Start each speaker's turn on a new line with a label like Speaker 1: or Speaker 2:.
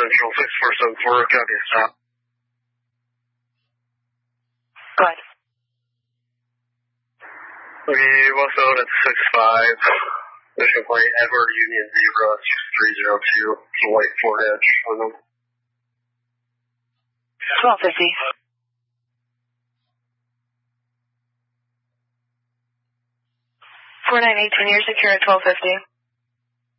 Speaker 1: Central 6474, copy a stop.
Speaker 2: Go ahead.
Speaker 1: We also at 65. Mission plate Edward Union Zebra 6302. It's a white Ford Edge on them.
Speaker 2: 1250. 4918, you're secure at 1250.